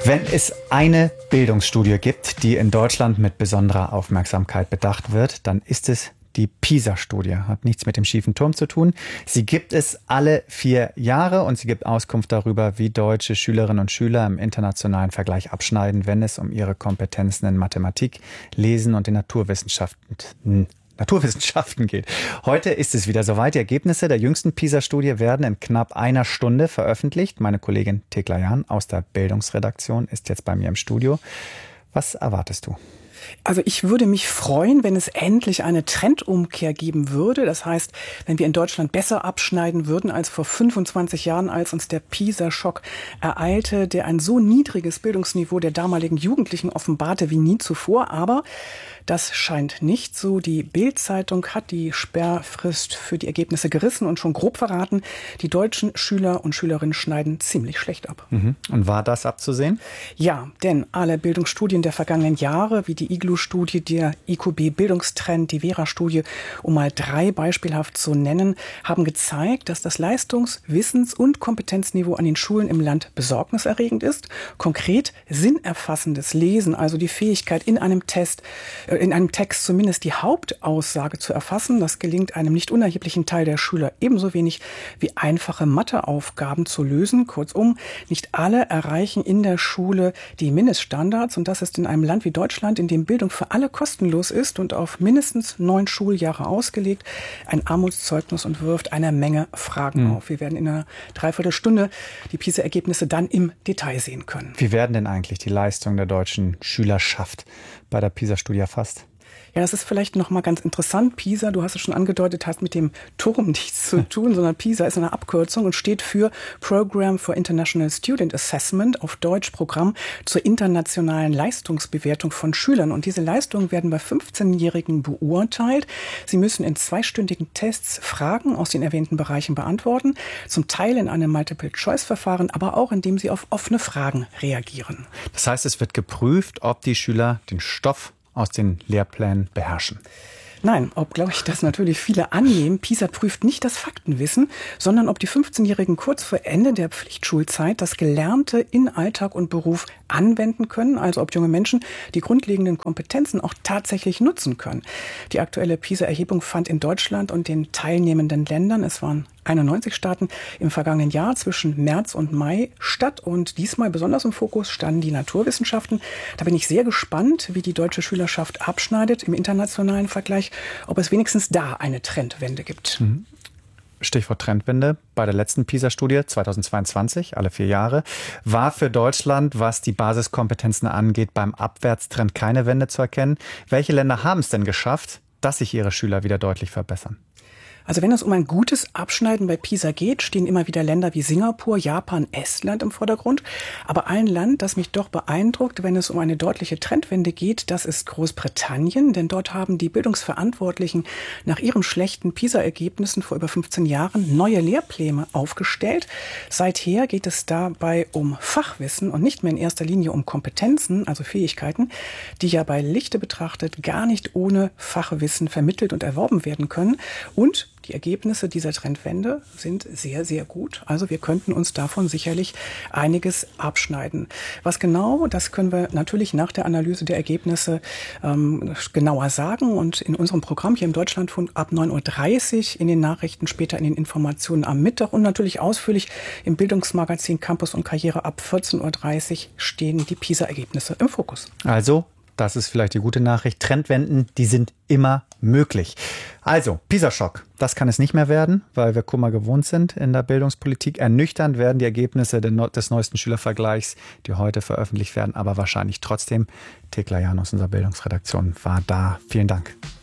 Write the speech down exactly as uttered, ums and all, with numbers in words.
Wenn es eine Bildungsstudie gibt, die in Deutschland mit besonderer Aufmerksamkeit bedacht wird, dann ist es die PISA-Studie. Hat nichts mit dem schiefen Turm zu tun. Sie gibt es alle vier Jahre und sie gibt Auskunft darüber, wie deutsche Schülerinnen und Schüler im internationalen Vergleich abschneiden, wenn es um ihre Kompetenzen in Mathematik, Lesen und den Naturwissenschaften Naturwissenschaften geht. Heute ist es wieder soweit. Die Ergebnisse der jüngsten PISA-Studie werden in knapp einer Stunde veröffentlicht. Meine Kollegin Thekla Jahn aus der Bildungsredaktion ist jetzt bei mir im Studio. Was erwartest du? Also ich würde mich freuen, wenn es endlich eine Trendumkehr geben würde. Das heißt, wenn wir in Deutschland besser abschneiden würden als vor fünfundzwanzig Jahren, als uns der PISA-Schock ereilte, der ein so niedriges Bildungsniveau der damaligen Jugendlichen offenbarte wie nie zuvor. Aber das scheint nicht so. Die Bild-Zeitung hat die Sperrfrist für die Ergebnisse gerissen und schon grob verraten, die deutschen Schüler und Schülerinnen schneiden ziemlich schlecht ab. Mhm. Und war das abzusehen? Ja, denn alle Bildungsstudien der vergangenen Jahre, wie die I G L U-Studie, der I Q B-Bildungstrend, die Vera-Studie, um mal drei beispielhaft zu nennen, haben gezeigt, dass das Leistungs-, Wissens- und Kompetenzniveau an den Schulen im Land besorgniserregend ist. Konkret sinnerfassendes Lesen, also die Fähigkeit, in einem Test, in einem Text zumindest die Hauptaussage zu erfassen, das gelingt einem nicht unerheblichen Teil der Schüler ebenso wenig wie einfache Matheaufgaben zu lösen. Kurzum, nicht alle erreichen in der Schule die Mindeststandards und das ist in einem Land wie Deutschland, in dem Bildung für alle kostenlos ist und auf mindestens neun Schuljahre ausgelegt, ein Armutszeugnis und wirft eine Menge Fragen mhm. auf. Wir werden in einer Dreiviertelstunde die PISA-Ergebnisse dann im Detail sehen können. Wie werden denn eigentlich die Leistungen der deutschen Schülerschaft bei der PISA-Studie erfasst? Ja, das ist vielleicht noch mal ganz interessant. PISA, du hast es schon angedeutet, hat mit dem Turm nichts zu tun, sondern PISA ist eine Abkürzung und steht für Program for International Student Assessment, auf Deutsch Programm zur internationalen Leistungsbewertung von Schülern. Und diese Leistungen werden bei fünfzehnjährigen beurteilt. Sie müssen in zweistündigen Tests Fragen aus den erwähnten Bereichen beantworten, zum Teil in einem Multiple-Choice-Verfahren, aber auch indem sie auf offene Fragen reagieren. Das heißt, es wird geprüft, ob die Schüler den Stoff aus den Lehrplänen beherrschen. Nein, ob, glaube ich, das natürlich viele annehmen. PISA prüft nicht das Faktenwissen, sondern ob die fünfzehnjährigen kurz vor Ende der Pflichtschulzeit das Gelernte in Alltag und Beruf anwenden können, also ob junge Menschen die grundlegenden Kompetenzen auch tatsächlich nutzen können. Die aktuelle PISA-Erhebung fand in Deutschland und den teilnehmenden Ländern, es waren einundneunzig Staaten, im vergangenen Jahr zwischen März und Mai statt. Und diesmal besonders im Fokus standen die Naturwissenschaften. Da bin ich sehr gespannt, wie die deutsche Schülerschaft abschneidet im internationalen Vergleich, ob es wenigstens da eine Trendwende gibt. Stichwort Trendwende. Bei der letzten PISA-Studie zweitausendzweiundzwanzig, alle vier Jahre, war für Deutschland, was die Basiskompetenzen angeht, beim Abwärtstrend keine Wende zu erkennen. Welche Länder haben es denn geschafft, dass sich ihre Schüler wieder deutlich verbessern? Also wenn es um ein gutes Abschneiden bei PISA geht, stehen immer wieder Länder wie Singapur, Japan, Estland im Vordergrund. Aber ein Land, das mich doch beeindruckt, wenn es um eine deutliche Trendwende geht, das ist Großbritannien. Denn dort haben die Bildungsverantwortlichen nach ihren schlechten PISA-Ergebnissen vor über fünfzehn Jahren neue Lehrpläne aufgestellt. Seither geht es dabei um Fachwissen und nicht mehr in erster Linie um Kompetenzen, also Fähigkeiten, die ja bei Lichte betrachtet gar nicht ohne Fachwissen vermittelt und erworben werden können. Und die Ergebnisse dieser Trendwende sind sehr, sehr gut. Also wir könnten uns davon sicherlich einiges abschneiden. Was genau, das können wir natürlich nach der Analyse der Ergebnisse ähm, genauer sagen. Und in unserem Programm hier im Deutschlandfunk ab neun Uhr dreißig, in den Nachrichten, später in den Informationen am Mittag und natürlich ausführlich im Bildungsmagazin Campus und Karriere ab vierzehn Uhr dreißig stehen die PISA-Ergebnisse im Fokus. Also, das ist vielleicht die gute Nachricht. Trendwenden, die sind immer möglich. Also, PISA-Schock, das kann es nicht mehr werden, weil wir Kummer gewohnt sind in der Bildungspolitik. Ernüchternd werden die Ergebnisse des neuesten Schülervergleichs, die heute veröffentlicht werden, aber wahrscheinlich trotzdem. Thekla Jahn aus unserer Bildungsredaktion war da. Vielen Dank.